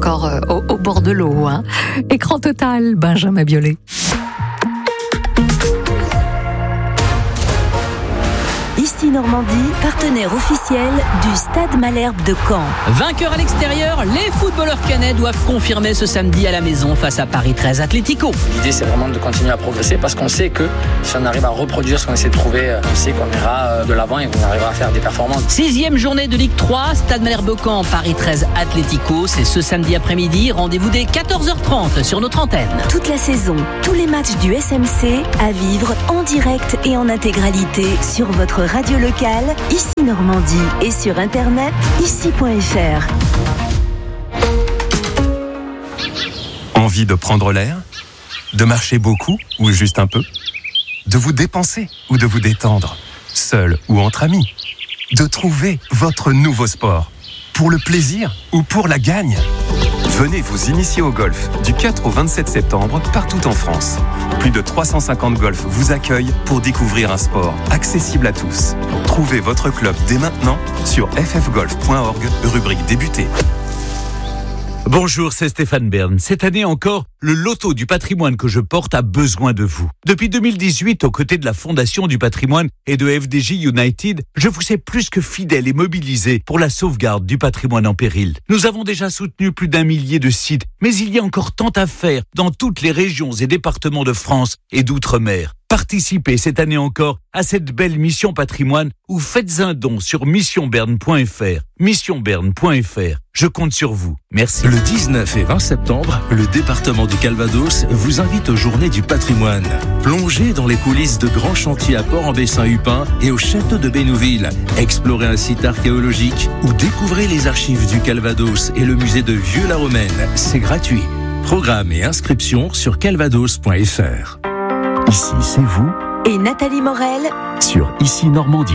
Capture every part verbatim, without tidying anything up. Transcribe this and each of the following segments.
encore euh, au, au bord de l'eau. Hein. Écran total, Benjamin Biolay. Ici Normandie, partenaire officiel du Stade Malherbe de Caen. Vainqueurs à l'extérieur, les footballeurs caennais doivent confirmer ce samedi à la maison face à Paris treize Atlético. L'idée, c'est vraiment de continuer à progresser parce qu'on sait que si on arrive à reproduire ce qu'on essaie de trouver, on sait qu'on ira de l'avant et qu'on arrivera à faire des performances. Sixième journée de Ligue trois, Stade Malherbe de Caen, Paris treize Atlético. C'est ce samedi après-midi. Rendez-vous dès quatorze heures trente sur notre antenne. Toute la saison, tous les matchs du S M C à vivre en direct et en intégralité sur votre radio locale, ici Normandie, et sur internet, ici point f r. Envie de prendre l'air ? De marcher beaucoup ou juste un peu ? De vous dépenser ou de vous détendre ? Seul ou entre amis ? De trouver votre nouveau sport ? Pour le plaisir ou pour la gagne ? Venez vous initier au golf du quatre au vingt-sept septembre partout en France. Plus de trois cent cinquante golfs vous accueillent pour découvrir un sport accessible à tous. Trouvez votre club dès maintenant sur f f golf point org, rubrique débuter. Bonjour, c'est Stéphane Bern. Cette année encore, le loto du patrimoine que je porte a besoin de vous. Depuis deux mille dix-huit, aux côtés de la Fondation du patrimoine et de F D J United, je vous sais plus que fidèle et mobilisé pour la sauvegarde du patrimoine en péril. Nous avons déjà soutenu plus d'un millier de sites, mais il y a encore tant à faire dans toutes les régions et départements de France et d'outre-mer. Participez cette année encore à cette belle mission patrimoine ou faites un don sur mission berne point f r. mission berne point f r. Je compte sur vous. Merci. Le dix-neuf et vingt septembre, le département du Calvados vous invite aux Journées du patrimoine. Plongez dans les coulisses de grands chantiers à Port-en-Bessin-Hupin et au château de Bénouville. Explorez un site archéologique ou découvrez les archives du Calvados et le musée de Vieux-la-Romaine. C'est gratuit. Programme et inscription sur calvados point f r. Ici, c'est vous Et Nathalie Morel sur Ici Normandie.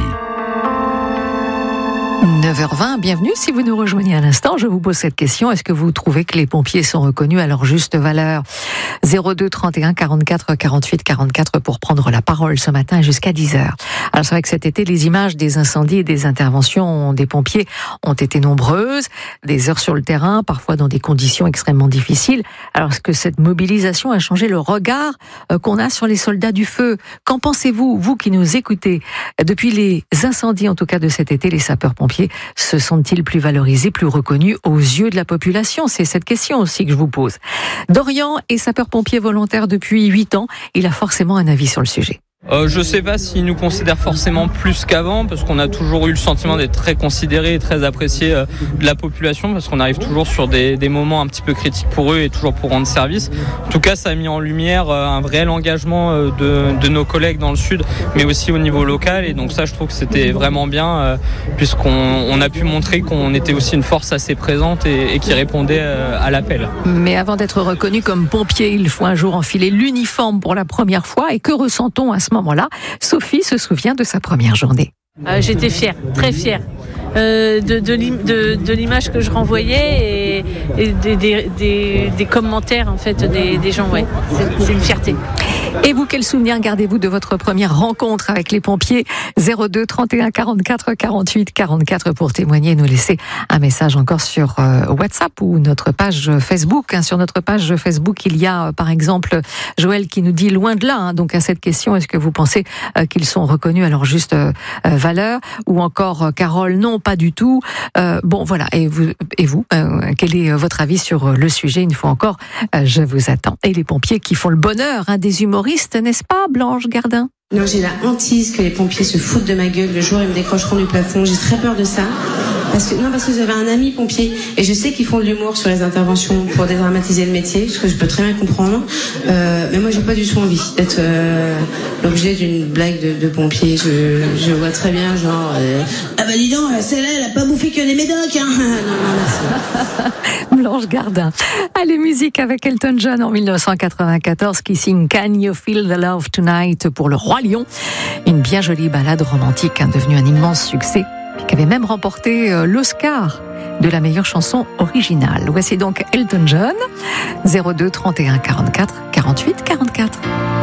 neuf heures vingt, bienvenue. Si vous nous rejoignez à l'instant, je vous pose cette question. Est-ce que vous trouvez que les pompiers sont reconnus à leur juste valeur ? zéro deux trente et un quarante-quatre quarante-huit quarante-quatre pour prendre la parole ce matin jusqu'à dix heures. Alors c'est vrai que cet été, les images des incendies et des interventions des pompiers ont été nombreuses, des heures sur le terrain, parfois dans des conditions extrêmement difficiles. Alors est-ce que cette mobilisation a changé le regard qu'on a sur les soldats du feu ? Qu'en pensez-vous, vous qui nous écoutez ? Depuis les incendies, en tout cas de cet été, les sapeurs-pompiers se sont-ils plus valorisés, plus reconnus aux yeux de la population ? C'est cette question aussi que je vous pose. Dorian est sapeur-pompier volontaire depuis huit ans. Il a forcément un avis sur le sujet. Euh, je sais pas s'ils nous considèrent forcément plus qu'avant, parce qu'on a toujours eu le sentiment d'être très considérés et très appréciés euh, de la population, parce qu'on arrive toujours sur des, des moments un petit peu critiques pour eux et toujours pour rendre service. En tout cas, ça a mis en lumière euh, un réel engagement euh, de, de nos collègues dans le sud, mais aussi au niveau local, et donc ça, je trouve que c'était vraiment bien, euh, puisqu'on on a pu montrer qu'on était aussi une force assez présente et, et qui répondait euh, à l'appel. Mais avant d'être reconnu comme pompier, il faut un jour enfiler l'uniforme pour la première fois, et que ressent-on à ce moment-là ? Sophie se souvient de sa première journée. Euh, j'étais fière, très fière euh, de, de, de, de l'image que je renvoyais et, et des, des, des, des commentaires en fait des, des gens. Ouais, c'est, c'est une fierté. Et vous, quel souvenir gardez-vous de votre première rencontre avec les pompiers ? zéro deux trente et un quarante-quatre quarante-huit quarante-quatre pour témoigner, nous laisser un message encore sur euh, WhatsApp ou notre page Facebook. Hein. Sur notre page Facebook, il y a euh, par exemple Joël qui nous dit loin de là. Hein, donc à cette question, est-ce que vous pensez euh, qu'ils sont reconnus à leur juste euh, valeur ? Ou encore euh, Carole, non, pas du tout. Euh, bon, voilà. Et vous, et vous euh, quel est votre avis sur le sujet ? Une fois encore, euh, je vous attends. Et les pompiers qui font le bonheur hein, des humoristes, n'est-ce pas, Blanche Gardin ? Non, j'ai la hantise que les pompiers se foutent de ma gueule le jour où ils me décrocheront du plafond. J'ai très peur de ça. Parce que, non, parce que j'avais un ami pompier et je sais qu'ils font de l'humour sur les interventions pour dédramatiser le métier, ce que je peux très bien comprendre. Euh, mais moi, j'ai pas du tout envie d'être euh, l'objet d'une blague de, de pompier. Je, je vois très bien, genre, euh, ah bah dis donc, celle-là, elle a pas bouffé que les médocs, hein. Non, non, merci. Blanche Gardin. Allez, musique avec Elton John en dix-neuf cent quatre-vingt-quatorze qui signe Can You Feel the Love Tonight pour le Roi Lion. Une bien jolie ballade romantique, hein, devenue un immense succès, qui avait même remporté euh, l'Oscar de la meilleure chanson originale. Voici donc Elton John, zéro deux trente et un quarante-quatre quarante-huit quarante-quatre.